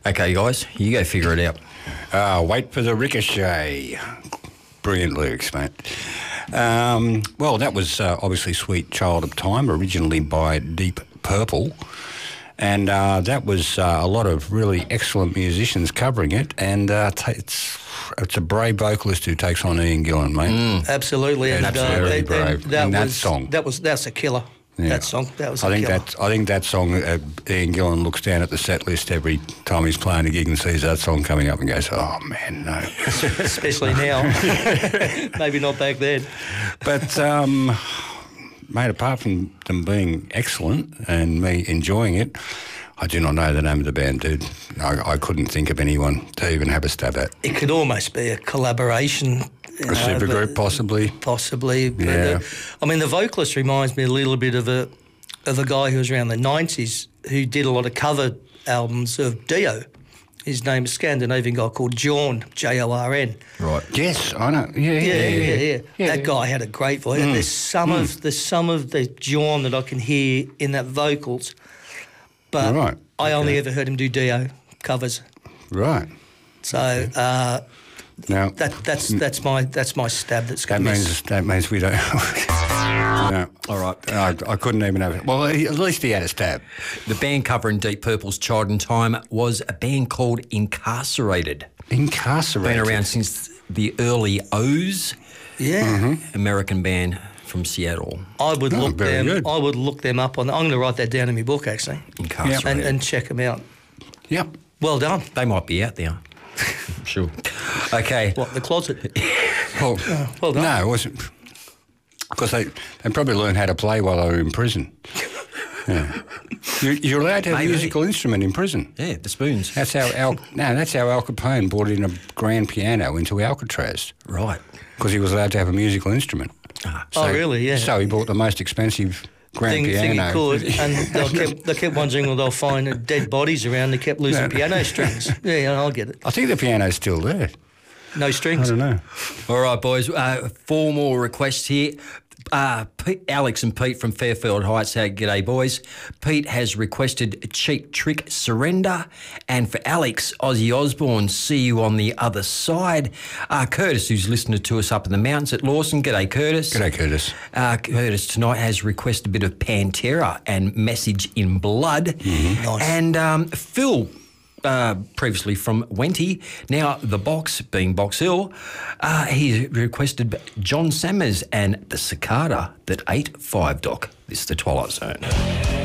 Okay, guys, you go figure it out. Wait for the ricochet. Brilliant lyrics, mate. Well, that was obviously Sweet Child of Time, originally by Deep Purple. And that was a lot of really excellent musicians covering it. And it's a brave vocalist who takes on Ian Gillan, mate. Absolutely. And absolutely brave. That song. That's a killer. Yeah. That song. That was a killer. I think that song, Ian Gillan looks down at the set list every time he's playing a gig and sees that song coming up and goes, oh, man, no. Especially now. Maybe not back then. But, mate, apart from them being excellent and me enjoying it, I do not know the name of the band, dude. I couldn't think of anyone to even have a stab at. It could almost be a collaboration. A supergroup, possibly. Possibly. Yeah. The vocalist reminds me a little bit of a guy who was around the 90s who did a lot of cover albums of Dio. His name is a Scandinavian guy called Jorn, Jorn. Right. Yes, I know. Yeah. That guy had a great voice. There's some of the Jorn that I can hear in that vocals, but I only ever heard him do Dio covers. Right. So now that's my stab. That means we don't. No. All right. I couldn't even have it. Well, at least he had a stab. The band covering Deep Purple's Child in Time was a band called Incarcerated. Incarcerated? Been around since the early O's. Yeah. Mm-hmm. American band from Seattle. I would look them. Good. I would look them up on. I'm going to write that down in my book actually. Incarcerated. And check them out. Yep. Well done. They might be out there. Sure. Okay. What, the closet? Well, well done. No, it wasn't. Because they probably learned how to play while they were in prison. Yeah. You're allowed to have a musical instrument in prison. Yeah, the spoons. That's how Al Capone brought in a grand piano into Alcatraz. Right. Because he was allowed to have a musical instrument. Really? Yeah. So he bought the most expensive grand piano. Thing he could, and they kept wondering, well, they'll find dead bodies around. They kept losing piano strings. Yeah, I'll get it. I think the piano's still there. No strings. I don't know. All right, boys. 4 more requests here. Alex and Pete from Fairfield Heights say, g'day, boys. Pete has requested Cheap Trick Surrender. And for Alex, Ozzy Osbourne, See You on the Other Side. Curtis, who's listening to us up in the mountains at Lawson. G'day, Curtis. G'day, Curtis. Curtis tonight has requested a bit of Pantera and Message in Blood. Mm-hmm. Nice. And Phil, previously from Wenty, now the Box, being Box Hill, he's requested John Summers and the Cicada that ate 5 Doc. This is the Twilight Zone.